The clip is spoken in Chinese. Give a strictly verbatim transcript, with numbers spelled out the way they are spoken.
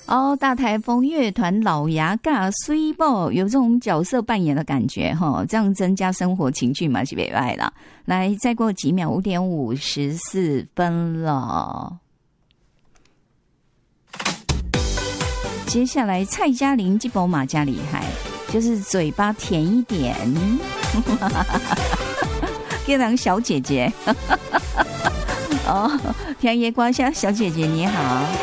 哦，大台风乐团老牙尬水宝有这种角色扮演的感觉哈，这样增加生活情趣嘛是别外啦。来，再过几秒，五点五十四分了。接下来蔡嘉玲这波马加厉害，就是嘴巴甜一点，给人小姐姐。哦，田野瓜香小姐姐你好。